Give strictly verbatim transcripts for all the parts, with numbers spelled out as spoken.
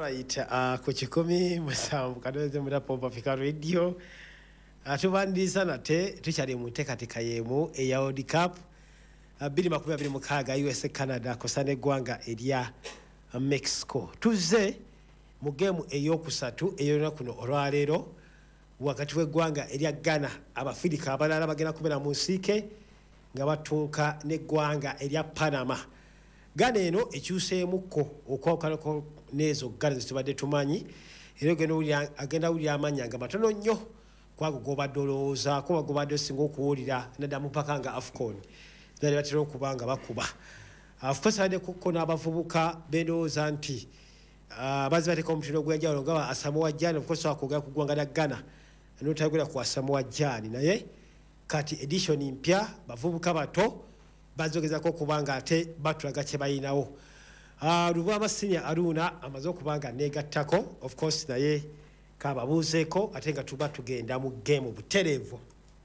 Right, uh, ku kikumi musanvu kadoze mu Pompa Africa Radio. Atubandisa nate tukyali mu nteekateeka y'emu eya World Cup bbiri makumi abiri mu mukaaga U S A Canada kosana eggwanga erya Mexico. Tuze mu gemu ey'okusatu ey'olunaku kuno olwaleero wakati w'eggwanga erya Ghana Abafirika abalala bagenda kubeera mu nsiike nga batunka n'eggwanga erya Panama. Ghana eno ekyuseemukko okwawukanako n'ezo Ghana ze tubadde tumanyi era ogenda agenda wulira amanya nga matono nnyo kwago gobadde olowoozaako bagobadde osinga okuwulira naddamu mpaka nga AFCON naali batera okuba nga bakuba. Of course abadde kuko n'abavubuka bendowooza nti abazzi bateeka omutindo gw'enjawulo nga Asamoah Gyan of course wakwogera ku ggwanga lya Ghana n'otayogera ku Asamoah Gyan naye kati edition mpya bavubuka bato bazogezako okuba nga ate batulaga kye balinawo. Lubwama Senior Aruna amaze okuba nga neegattako of course naye kababuuzeeko ate nga tuba tugenda mu game butereevu.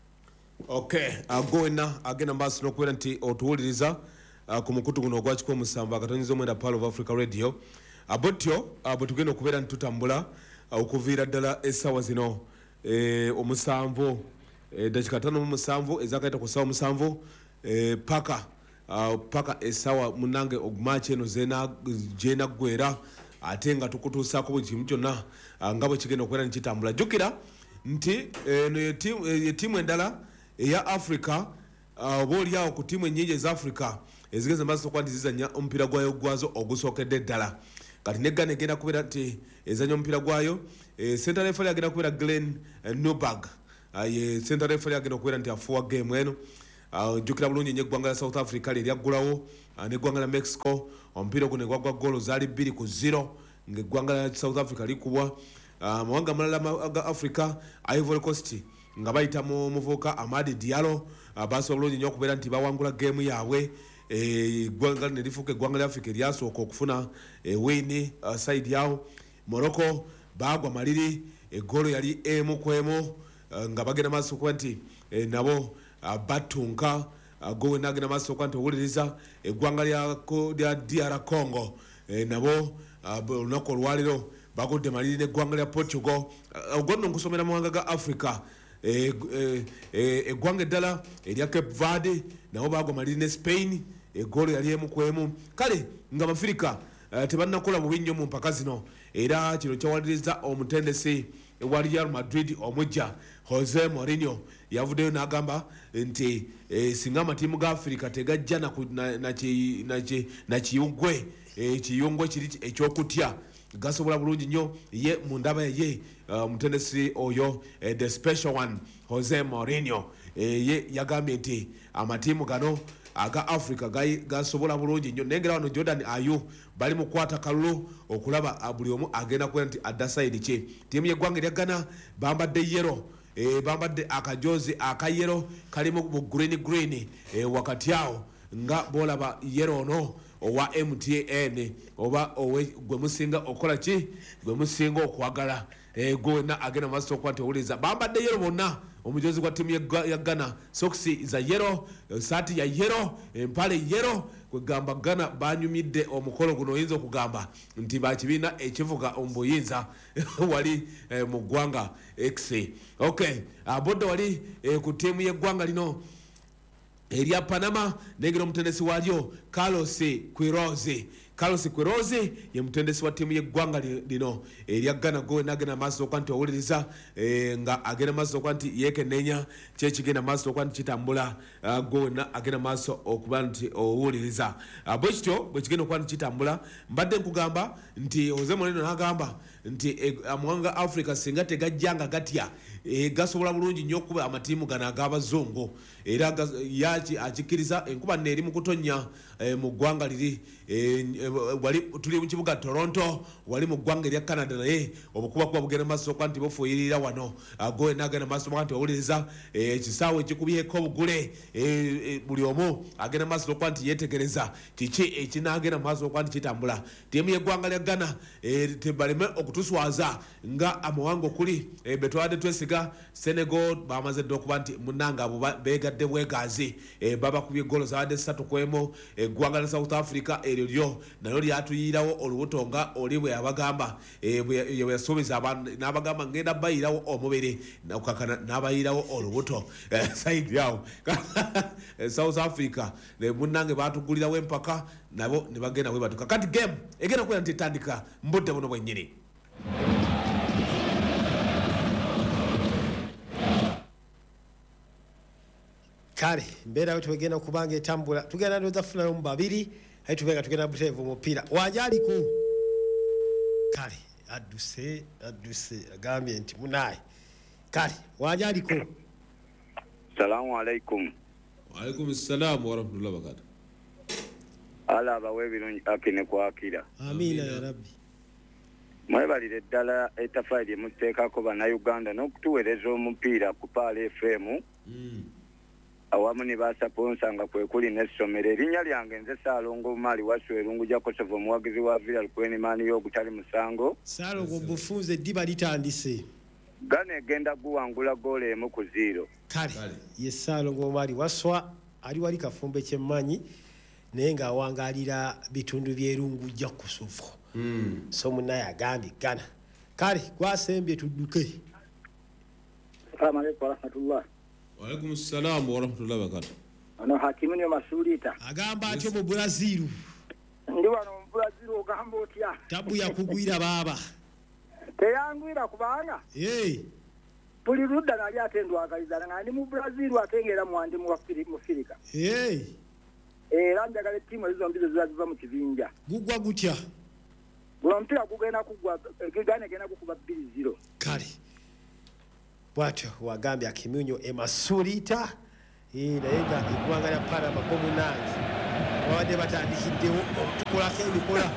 Okay, agona agenda maaso n'okubeera nti otuwuliriza ku mukutu guno ogwa kikumi musanvu akatonyiza omwenda Pearl of Africa Radio. Abotyo bwe tugenda okubeera ntitutambula okuviira ddala essaawa zino omusanvu dakika ttaano mu musanvu ezakayita ku ssaawa musanvu paka paka essaawa munange ogumaachi eno gyenaggwera ate nga tukutuusaako buli kimu kyonna nga bwe kigenda okubeera nikitambula. Jjukira nti eno ye ttiimu endala eya Africa oba oliawo ku ttiimu ennyingi eza Africa ezigeze maaso okuba nti zizanya omupiira gwayo gwazo ogusookedde ddala. Kati ne Ghana egenda kubeera nti ezanya omupiira gwayo central referee agenda kubeera Glenn Newberg ye central referee agenda okubeera nti afuwa game eno. Jjukira bulungi nnyo eggwanga lya South Africa lyeryagulawo n'eggwanga lya Mexico omupiira guno gwagwa goolo zaali bbiri ku zero ng'eggwanga lya South Africa likubwa. Amawanga amalala ga Africa Ivory Coast nga bayita mu muvubuka Amadi Diallo basobola bulungi nnyo okubeera nti bawangula geemu yaabwe. Eggwanga ne lifuuka eggwanga lya Africa eryasooka okufuna wini side yawo. Morocco baagwa maliri eggoolo yali emu ku emu nga bagenda maaso okuba nti nabo batunka gowe nagenda maaso okuba nti owuliriza eggwanga lya D R Congo nabo olunaku olwaliro bagudde maliri n'eggwanga lya Portugal. Ogwo nno nkusomera mu mawanga ga Africa. Eggwanga eddala erya Cape Verde nabo bagwa maliri ne Spain eggoolo yali emu ku emu. Kale nga Abafirika tebannakola bubi nnyo mu mpaka zino era kino kyawaliriza omutendesi ewa Real Madrid omujja Jose Mourinho yavuddeyo n'agamba nti singa amatiimu ga Africa tegajja na kiyungwe ekiyungwe kiri ekyokutya gasobola bulungi nnyo ye mu ndaba ye omutendesi oyo the special one Jose Mourinho ye yagambye nti amatiimu gano aga Africa gasobola bulungi nnyo nengera wano Jordan Ayew bali mu kwata kalulu okulaba buli omu agenda kuba nti adda side kye. Ttiimu y'eggwanga erya Ghana bambadde yero bambadde akajozi akayero kalimu mu green green wakati awo nga bolaba yero ono owa M T N oba gwe musinga okola ki gwe musinga okwagala gwena agenda maaso okuba nti owuliriza bambadde yero bonna. Omujozi gwa ttiimu ya Ghana sokisi za yero saati ya yero empale yero kwegamba Ghana banyumidde omukolo guno oyinza okugamba nti bakibiina ekivuga omubuyinza wali mu ggwanga X. Okay, abodde wali ku ttiimu y'eggwanga lino erya Panama nengera omutendesi walyo Carlos Queiroz. Carlos Queiroz ye mutendesi wa ttiimu y'eggwanga lino erya Ghana gowe nagenda maaso okuba nti owuliriza nga agenda maaso okuba nti yeekenneenya kyekigenda maaso okuba nti kitambula gowe agenda maaso okuba nti owuliriza. Bwe kityo bwe kigenda okuba nti kitambula mbadde nkugamba nti Jose Mourinho n'agamba nti amawanga Africa singa tegajjanga gatya gasobola bulungi nnyo okuba amatiimu gano ag'abazungu era yaki akikkiriza enkuba nneeri mu kutonnya mu ggwanga liri wali tuli mu kibuga Toronto wali mu ggwanga erya Canada naye obukuba kuba bugenda maaso okuba nti bufuuyirira wano gowe nagenda maaso okuba nti owuliriza ekisaawe ekikubyeko obugule buli omu agenda maaso okuba nti yeetegereza kiki ekinagenda maaso okuba nti kitambula. Ttiimu y'eggwanga lya Ghana tebaleme okutuswaza nga amawanga okuli betwabadde twesiga Senegal bamaze dde okuba nti munanga abo beegadde bwegazi babakubye goolo zabadde ssatu ku emu. Eggwanga lya South Africa eryo lyo nayo lyatuyirawo olubuto nga oli bwe yabagamba bwe yasuubiza abantu n'abagamba ngenda bayirawo omubiri nakakana n'abayirawo olubuto saidi yawo South Africa munnange batugulirawo empaka nabo ne bagenda bwe batuka kati game egenda kubeera nti etandika mbudde buno bwennyini. Kale mbeera we tugenda kubanga etambula tugenda ndoza funayo mu babiri ayi tubenga tugenda buteevu omupiira wajaliko kale adduse adduse agambye nti munaye kale wajaliko. Salamu alaikum. Wa alaikum assalam wa rahmatullahi wa barakatuh. Ala abawe birungi akine kwakira. Amina ya rabbi. Mwebalire ddala etafaali emuteekako bannayuganda n'okutuweereza omupiira ku Paala F M. Mm. Awamu ne basaponsanga kwe kuli n'essomero erinnya lyange nze Saalongo Mali Waswerungu ja Kosovo omuwagizi wa Villa Lukweni maani y'ogutali musango. Saalongo bufunze ddiba litandise. Gana egenda guwangula goolo emu ku zero. Kale ye Saalongo Mali Waswa ali wali kafumbe kyemmanyi naye ng'awangalira bitundu by'erungu ja Kosovo. Mm. So munaye agambye Gana. Kale gwasembye tudduke. Assalamu alaikum wa rahmatullah. Wa alaikum assalam wa rahmatullahi wa barakatuh. Ano hakimu ne Masulita. Agamba atyo mu Brazil. Ndi wano mu Brazil ogamba otya? Tabu ya kugwira baba. Teyangwira kubanga. Eh. Buli ludda nali atendwagalizana nga ndi mu Brazil atengera mwandi mu Afirika. Eh. Era njagala ettiimu ezo mbiri ziva mu kibinja. Gugwa gutya. Guno mpira gugenda kugwa egigane genda kukuba bbiri zero. Kale. Bwatyo wagambye Akimunyo Emasulita eh naye nga eggwanga lya Panama bomu nangi babadde batandikiddewo okutukulako emikola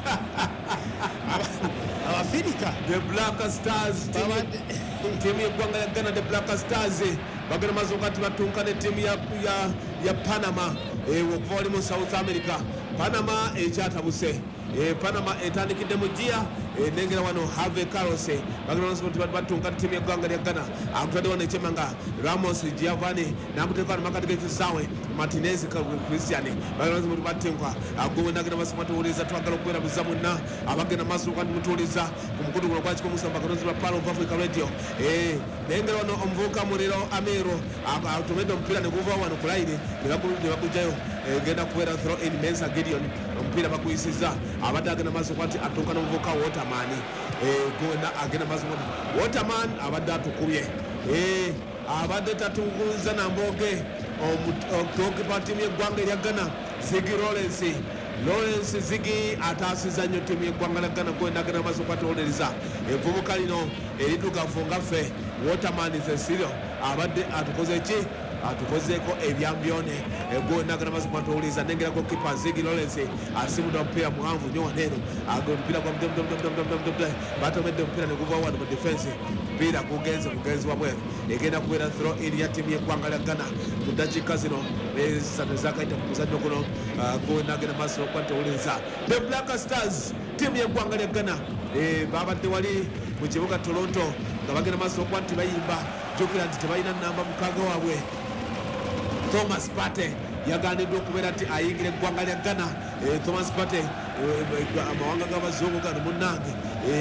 Abafirika The Black Stars tiimu y'eggwanga ya Ghana the Black Stars bagenda maaso kati batunka ne tiimu ya, ya, ya Panama okuva wali mu South America. Panama ekyatabuse e Panama etandikidde mu Gia nengera wano Harvey Carlos bagenda maaso kati batunka ne tiimu y'eggwanga lya Ghana akutadde wano ekyemanga Ramos Giovanni n'amuteeka wano makati g'ekisaawe Martinez Christian bagenda maaso kati batenkwa agobwe nagenda maaso kati tuwuliriza twagala okubeera buza munna abagenda maaso kati mutuwuliriza ku mukutu guno gwakiko musamba katozi lwa Power of Africa Radio eh nengera wano omuvubuka Muliro Amero atumedde omupiira ne guva wano ku layini ne bagujjayo egenda kubeera throw in Mensa Gideon omupiira baguyisiza abadde agenda maaso kati atunka n'omuvubuka Waterman eh gona agenda maaso kati Waterman abadde atukubye eh abadde tatukuza namboge omutokipa tiimu y'eggwanga erya Ghana Ziggy Lawrence Lawrence Ziggy ataasiza nnyo tiimu y'eggwanga lya Ghana gwenda agenda maaso kati owuliriza evvubuka lino eriddugavu nga ffe Waterman Cecilio abadde atukoze ki atukozeeko ebyambyone egwenda agenda maaso kati owuliriza nengerako kipa Ziggy Lawrence asimudde omupiira muwanvu nnyo waneero omupiira gwa batomedde omupiira ne guva wano mu defense omupiira gugenze mugenzi wabweru egenda kubeera throw in ya tiimu y'eggwanga lya Ghana mu ddakiika zino esatu ezakayita ku muzannyo guno gwenda agenda maaso kati owuliriza the Black Stars tiimu y'eggwanga lya Ghana babadde wali mu kibuga Toronto nga bagenda maaso okuba nti bayimba jjukira nti tebalina nnamba mukaaga waabwe Thomas Partey yagandiddwa okubeera nti ayingira eggwanga lya Ghana. Thomas Partey amawanga g'abazungu gano munnange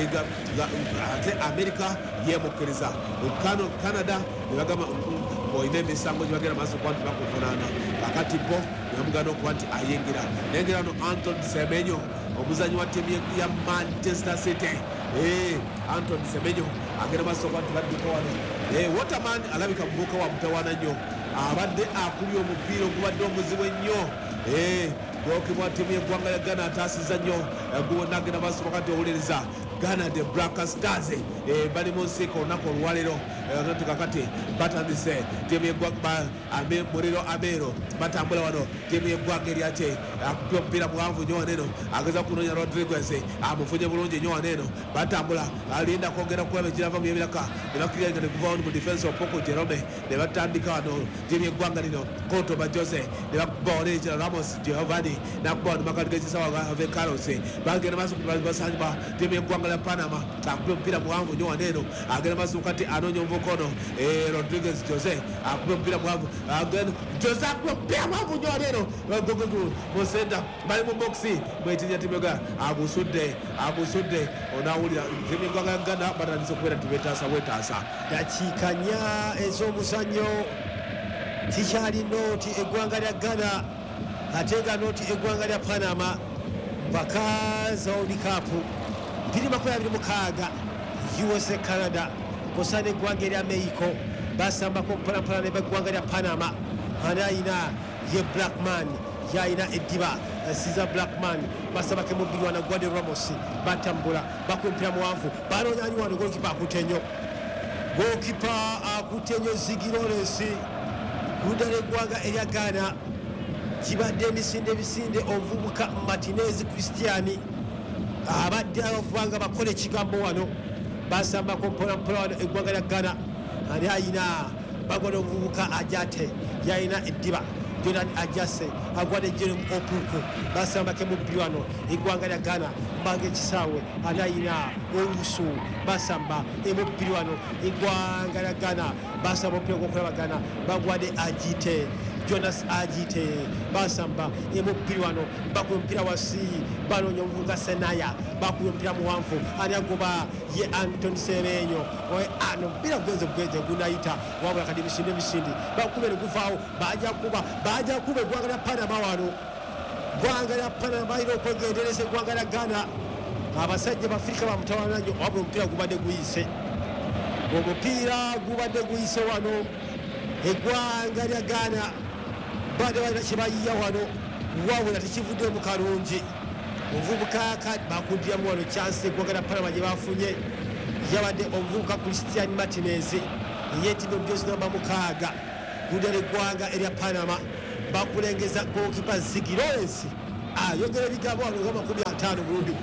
ate America yeemukkiriza Canada ne bagamba olina emisango gye bagenda maaso okuba nti bakuvunaana kakati bo nemugana okuba nti ayingira nengera no Anthony Semenyo omuzanyi wa tiimu ya Manchester City Anthony Semenyo agenda maaso okuba nti badduka wano Waterman alabika muvubuka wa mutawaana nnyo abadde akubye omupiira ogubadde omuzibu ennyo gookibwa tiimu y'eggwanga lya Ghana ataasiza nnyo guwonna agenda maaso kati owuliriza Ghana the Black Stars bali mu nsiika olunaku olwaleero nti kakati batandise tiimu y'eggwanga Muliro Amero batambula wano tiimu y'eggwanga eryakye akupye omupiira muwanvu nnyo waneeno ageza kunoonya Rodriguez amufunye bulungi nnyo waneeno batambula alinda kwongera kulaba ekirava mu ebiraka ne bakkiriza ne guva wano mu defense Opoko Jerome ne batandika wano tiimu y'eggwanga lino Kotoba Jose ne bakuba wano ekira Ramos Giovanni Germany nakuba wano makati g'ekisawa ave Carlos bagenda maaso basanyuba timu y'eggwanga lya Panama akuba omupiira muwanvu nnyo wano eno agenda maaso kati anoonya omuvukono Rodriguez Jose akuba omupiira muwanvu Jose akuba omupiira muwanvu nnyo wano eno mu center bali mu boxi bwetinya timu ga agusudde agusudde onawulira timu y'eggwanga lya Ghana batandise okubeera tibetaasa wetaasa dakiika nnya ez'omuzannyo tikyali nooti eggwanga lya Ghana ate nga nooti eggwanga lya Panama mpaka za World Cup bbiri makumi abiri mukaaga U S A Canada kosa n'eggwanga erya Mexico basambako mpolampala n'eggwanga lya Panama ani ayina ye Blackman yayina eddiba Siza Blackman basabake mu bbiri wana Guade Ramos batambula bakumpira muwanvu banoonyani wano golikipa akutte nnyo golikipa akutte nnyo Ziggy Lawrence kudda n'eggwanga erya Ghana kibadde emisinde bisinde omuvubuka Martinez Christian abadde abavanga bakola ekigambo wano basambako mpolampola wano eggwanga lya Ghana ani ayina bagwa n'omuvubuka Ajate yayina eddiba Jordan Ajase agwadde Jeremy Okuku basambake mu bbiri wano eggwanga lya Ghana mbanga ekisaawe ani ayina olusu basamba emu bbiri wano eggwanga lya Ghana basamba omupiira gw'okulabagana bagwadde Ajite Jonas Ajite basamba emu bbiri wano bakuba omupiira wasi banoonya omuvubuka Senaya bakuba omupiira muwanvu ani agoba ye Anthony Semenyo oye ano omupiira gugenze bugenze gunayita wabula kati emisinde emisindi bakuba ne guvaawo bajja kuba bajja kuba eggwanga lya Panama wano eggwanga lya Panama balina okwegendereza eggwanga lya Ghana abasajja b'Afrika bamutawaana nnyo wabula omupiira gubadde guyise omupiira gubadde guyise wano eggwanga lya Ghana badde balina kye bayiya wano wabula tekivuddemu kalungi omuvubuka bakuddiramu wano kyansi eggwanga lya Panama gye bafunye yabadde omuvubuka Christian Martinez eyeetibwa ebyozi namba mukaaga kuddala eggwanga erya Panama bakulengeza golikipa Ziggy Lawrence ayogera ebigambo wano nga makumi ataano mulundi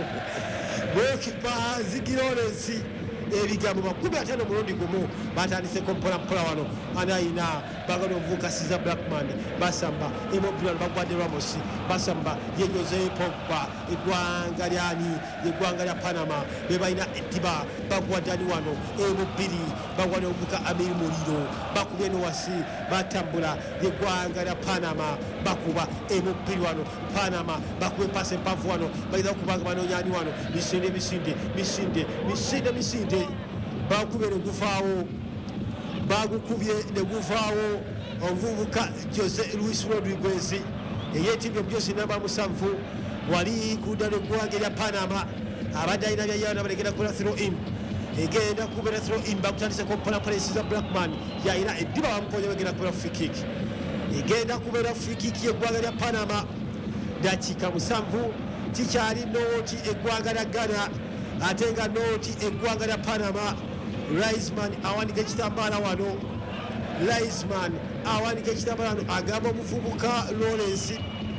golikipa Ziggy Lawrence ebigambo makumi ataano mulundi gumu batandiseko mpolampola wano ani ayina bagala omuvubuka Siza Blackman basamba emobilano bagwadde Ramos basamba ye Jose Pogba eggwanga lyani eggwanga lya Panama be balina eddiba bagwadde ani wano emubiri bagwadde omuvubuka Amir Muliro bakubye ne wasi batambula eggwanga lya Panama bakuba emubiri wano Panama bakuba epasi empanvu wano bageza okubanga banoonya ani wano misinde misinde misinde misinde misinde bakubye ne guvaawo bagukubye ne guvaawo omuvubuka Jose Luis Rodriguez eyeetibwa ebyosi namba musanvu wali kudda n'eggwanga erya Panama abadde alina byayana balegera kukola throw in egenda kubeera throw in bakutandiseko mpolampala Siza Blackman yayina eddiba bamukonya bagenda kubeera free kick egenda kubeera free kick y'eggwanga lya Panama dakiika musanvu kikyali nooti eggwanga lya Ghana ate nga nooti eggwanga lya Panama Raisman awanika ekitambaala wano Raisman awanika ekitambaala wano agamba omuvubuka Lawrence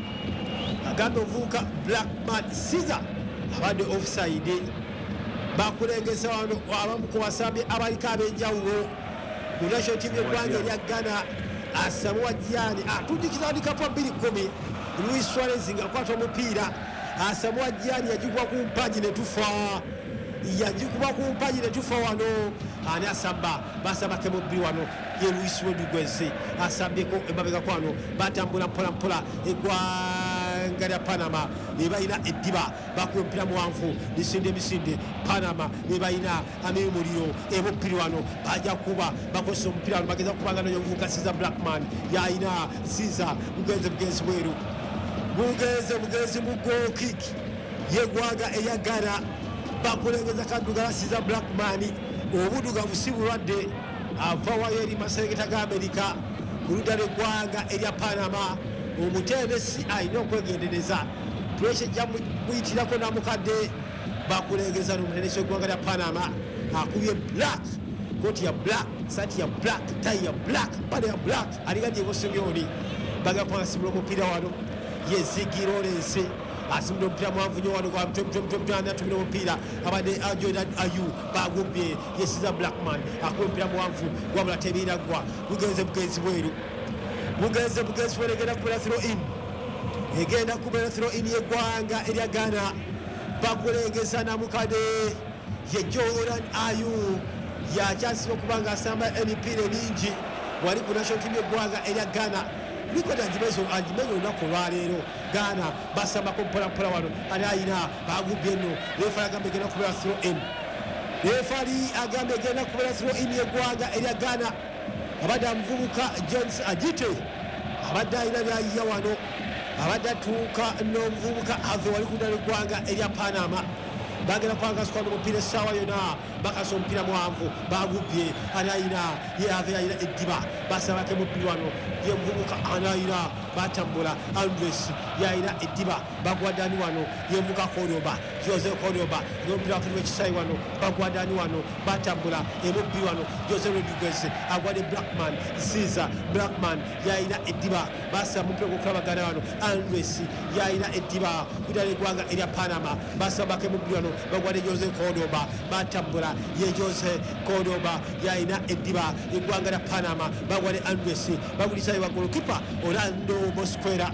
agamba omuvubuka Blackman Siza abadde offside bakulengeza wano abamu ku basambi abaliko ab'enjawulo ku national team y'eggwanga erya Ghana Asamoah Gyan atuddikiza World Cup bbiri kumi Luis Suarez ng'akwata omupiira Asamoah Gyan yagikuba ku mpagi ne tufa yagikuba ku mpagi ne tufa wano ani asamba basambake mu bbiri wano ye Luis Rodriguez asambyeko emabega kwano batambula mpolampola eggwanga lya Panama be balina eddiba bakuba omupiira muwanvu misinde misinde Panama be balina Amir Muliro emubbiri wano bajja kuba bakozesa omupiira wano bageza kubanga noyo omuvubuka Siza Blackman yayina Siza bugenze bugenzi bweru bugenze bugenzi mu goal kick yeggwanga erya Ghana bakulengeza kaddugala Siza Blackman obuddugavu si bulwadde ava wayo eri maserengeta ga Amerika ku ludda lw'eggwanga erya Panama omutendesi alina okwegendereza puresha ejja muyitirako namukadde bakulengeza n'omutendesi w'eggwanga lya Panama akubye black koti ya black sati ya black tayi ya black mpale ya black alinga Diego Simeone bagapanga asimula omupiira wano ye Ziggy Lawrence asimula omupiira muwanvu nnyo wano gwa mutwe atumira omupiira abadde Jordan Ayew bagubye ye Siza Blackman akuba omupiira muwanvu wabula tebiraggwa bugenze bugenzi bweru bugenze bugenzi bweru egenda kubeera throw in egenda kubera throw in yeggwanga erya Ghana bakulengeza namukade ye Jordan Ayu yakyasiba okuba nga asamba emipiira emingi wali ku national team yeggwanga erya Ghana likodi anjimezo anjimezo olunaku olwaleero Ghana basambako mpolampola wano ani ayina bagubye nno refari agamba egenda kubeera throw in refari agamba egenda kubeera throw in yeggwanga erya Ghana abadde amuvubuka Jones Ajite abadde ayina byayiya wano abadde atuuka n'omuvubuka ave wali ku ddala eggwanga erya Panama bagenda kwangasuka omupiira essaawa yonna bakasa omupiira mwanvu bagubye ani ayina ye ave ayina eddiba basabako emupiira wano ye muvubuka ani ayina batambula Andres yayina eddiba bagwadani wano ye muvubuka Koryoba Jose Koryoba n'omupiira wakati w'ekisaayi wano bagwadani wano batambula emupiira wano Jose Rodriguez agwadde Blackman Caesar Blackman yayina eddiba basa mupiira gw'okulabagana wano Andres yayina eddiba kudala eggwanga erya Panama basabako emupiira wano bagwadde Jose Koryoba batambula ye Jose Koryoba yayina eddiba eggwanga lya Panama bagwadde Andres bagulisayo wa golokipa Orlando Mosquera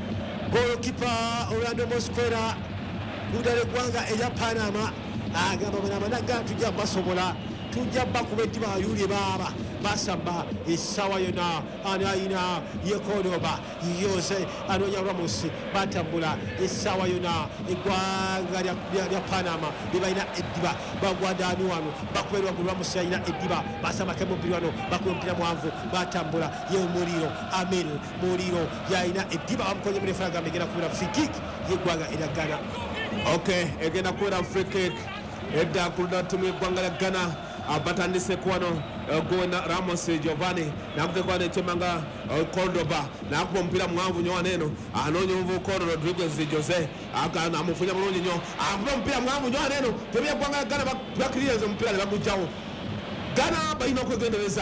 golokipa Orlando Mosquera kudala eggwanga erya Panama agamba manamana ga tujja basobola tujja bakuba eddiba ayulye baaba basamba essaawa yonna ani ayina ye Koryoba yose anoonya Ramos batambula essaawa yonna eggwanga lya Panama bebalina eddiba bagwadani wano bakuberwa gu Ramos ayina eddiba basambako emupiira wano bakuba omupiira mwanvu batambula ye Muliro Amel Muliro yayina eddiba bamukonye mu refari agamba egenda kubeera free kick yeggwanga erya Ghana. Okay, egenda kubeera free kick edda ku ttiimu yeggwanga lya Ghana abatandise kwano Gowena Ramos Giovanni nakutekwa nechemanga Cordoba nakuba omupiira mwanvu nyo waneno anoonya omuvubuka Rodriguez Jose amufunya bulungi nnyo akuba omupiira mwanvu nyo waneno tebya ggwanga Ghana bakiriza omupiira ne bagugyawo Ghana balina okwegendereza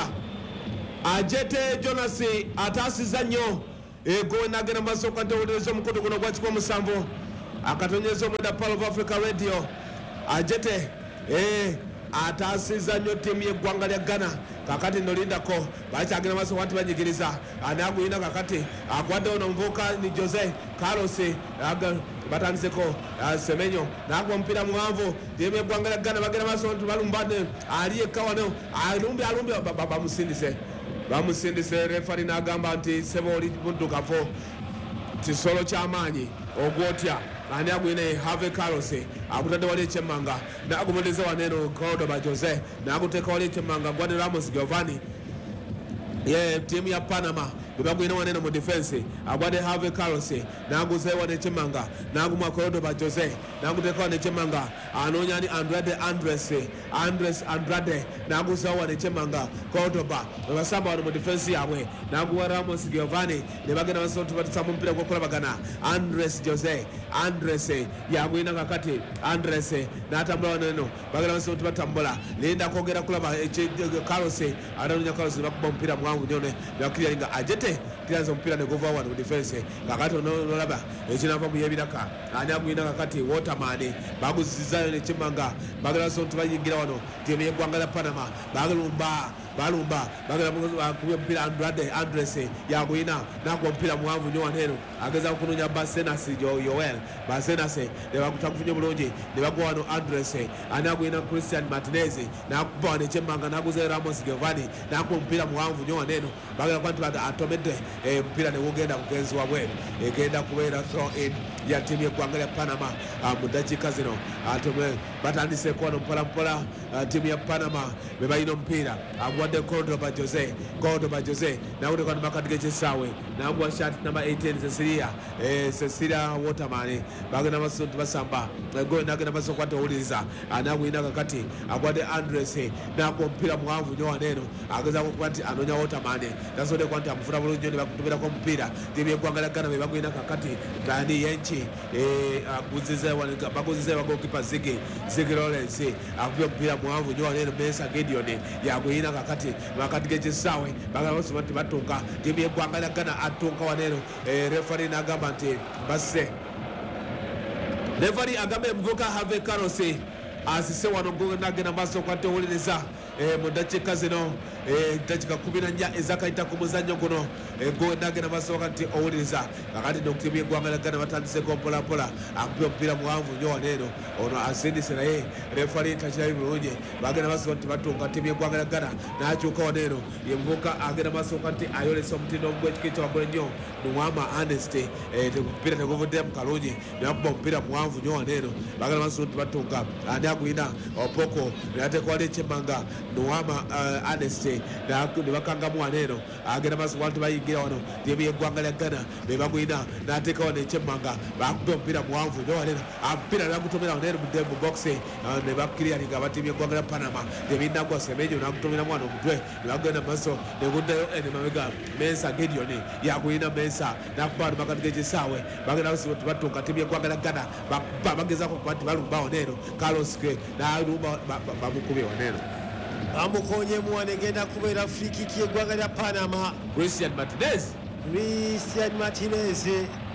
Ajete Jonas ataasiza nnyo Gowena agenda mu maaso okwatewolereza omukodo guno gwa kikumi musanvu akatonyeza omwenda Pearl of Africa Radio Ajete eh atasiza nnyo ttiimu yeggwanga lya Ghana kakati nolindako bakyagenda maaso wanti banyigiriza ani aguyina kakati agwaddewo nomuvubuka ni Jose Carlos batandiseko Semenyo nakuba omupiira mwanvu ttiimu yeggwanga lya Ghana bagenda maaso wanti balumbane ali yekka wano alumbi alumbi bamusindise bamusindise refari n'agamba nti sebo oli muddukavu kisolo ky'amaanyi ogwotya ani agwine Have Carlos akutadde wali ekyemmanga n'agumuliriza waneno Cordoba Jose n'akuteeka wali ekyemmanga gwadde Ramos Giovanni ye ttiimu ya Panama bebagwine waneno mu defense agwadde Have Carlos n'aguzeewo wano ekyemmanga n'aguma Cordoba Jose n'aguteeka wano ekyemmanga anoonya ni Andrade Andres Andres Andrade n'aguzeewo wano ekyemmanga Cordoba bebasamba wano mu defense yaabwe n'aguwa Ramos Giovanni ne bagenda basobola batusamu omupiira gw'okulabagana Andres Jose Andres yagwina kakati Andres n'atambula waneno bagenda basobola batambula linda kwogera kulaba Carlos anoonya Carlos bakuba omupiira mwanvu nnyo ne bakiriyalinga Ajete tiranza omupiira ne guva wano mu defense kakati nolaba ekinava mu yebiraka ani agwina kakati Waterman baguzizayo nekyemmanga bagenda basobola tubayingira wano ttiimu yeggwanga lya Panama balumba balumba bagenda kuba omupiira Andrade Andres yagwina nakuba omupiira muwanvu nnyo waneno ageza okunonya Basenas Yoel Basenas ne bakutakufunye bulungi ne bagwa wano Andres ani agwina Christian Martinez nakuba wano ekyemmanga naguze Ramos Giovanni nakuba omupiira muwanvu nnyo waneno bagenda kuba nti atomedde omupiira ne gugenda kugenzibwa bweru egenda kubeera throw in ya ttiimu yeggwanga lya Panama mu ddakiika zino batandiseko wano mpolampola ttiimu ya Panama be balina omupiira agwadde Cordoba Jose Cordoba Jose nawutekwa namakati g'ekisaawe naguwa shati namba eighteen Cecilia Cecilia Waterman bagenda maso basamba Gowena agenda maso okwatewuliriza anagwina kakati agwadde Andres nakuba omupiira muwanvu nnyo waneno agezaako okuba nti anoonya Waterman tasobodde nti amufuna bulungi nnyo ne bakutumirako omupiira ttiimu yeggwanga lya Ghana be bagwina kakati gandi yenki baguzizeewo bagokipa Ziggy Ziggy Lawrence akubye omupiira muwanvu nnyo waneno Mesa Gideon yagwina kakati makati g'ekisaawe bagamba basoma nti batunka ttiimu yeggwanga lya Ghana atunka waneno refari n'agamba nti basse refari agamba emuvubuka Have Carlos asise wano nagenda maaso okwatewuliriza mu ddakiika zino ddakiika kumi na nnya ezakayita ku muzannyo guno gwe nagenda masooka nti owuliriza kakati nokutimu yeggwanga lya Ghana batandiseko mpolampola akuba omupiira muwanvu nnyo waneeno ono asindise naye refali takirabi bulungi bagenda masooka nti batunga ttimu yeggwanga lya Ghana n'akyuka waneeno ye muvubuka agenda masooka nti ayolesa omutindo ogw'ekika waggulu ennyo Nuwama Honesty omupiira teguvuddeyo mu kalungi nebakuba omupiira muwanvu nnyo waneeno bagenda masooka nti batunga ani agulina opoko neateeka wali ekyemmanga Nuwama Honesty ne bakangamu waneeno agenda masooka nti bayingira wano ttiimu yeggwanga lya Ghana be bagulina n'ateeka wano ekyemmanga bakuba omupiira muwanvu nnyo waneeno omupiira ne bagutomera waneeno mu bokisi ne bakkiriyaninga abatiimu yeggwanga lya Panama tebinnagwa Semenyo n'agutomeramu wano omutwe ne bagenda mu maaso ne guddayo ene mabega Mensa Gideon yagulina Mensa n'akuba wano makati g'ekisaawe bagenda basooka nti batunga ttiimu yeggwanga lya Ghana bagezaako okuba nti balumba waneeno Carlos Ke n'alumba bamukubye waneeno bamukonyemu wane egenda kubeera free kick yeggwanga lya Panama. Christian Martinez Christian Martinez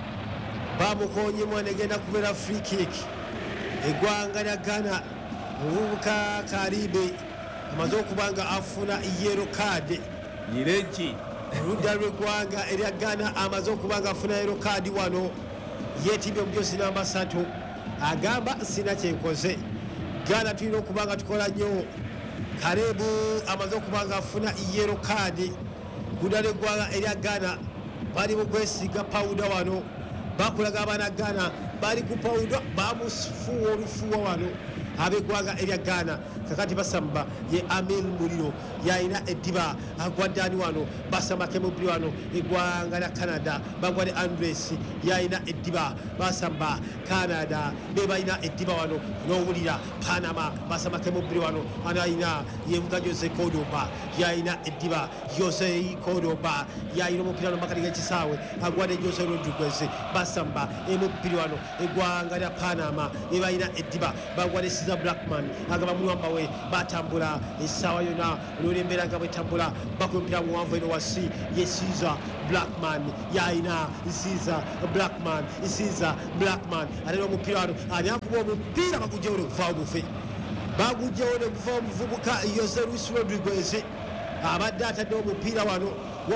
bamukonyemu wane egenda kubeera free kick eggwanga lya Ghana. Omuvubuka Karibe amaze okuba nga afuna yellow card yirenki oludda lw'eggwanga erya Ghana amaze okuba nga afuna yellow card wano yeetibye omujosi namba satu agamba sina kyenkoze Ghana tulina okuba nga tukola nnyo. Karebu amaze okuba nga afuna yellow card ludda lw'eggwanga erya Ghana bali mu kwesiga pawuda wano bakulaga abaana Ghana bali ku pawuda bamufuwa olufuwa wano ab'eggwanga erya Ghana kakati basamba ye Amil Muliro yalina eddiba agwaddaani wano basamake mubiri wano eggwanga lya Canada bagwadde Andres yalina eddiba basamba Canada be balina eddiba wano n'owulira Panama basamake mubiri wano anayina yevuga Jose Cordoba yalina eddiba Jose Cordoba yalina omupira wano makati g'ekisaawe agwadde Jose Rodriguez basamba emubiri wano eggwanga lya Panama be balina eddiba bagwadde Siza Blackman agaba mulwamba we batambula essaawa yonna olw'embeera nga bwetambula bakumpira muwanvu eno wasi ye Siza Blackman yalina Siza Blackman Siza Blackman ate n'omupiira wano ani akuba omupiira bagugyewo ne guvaawo mufe bagugyewo ne guvaawo omuvubuka Jose Luis Rodriguez abadde atadde omupiira wano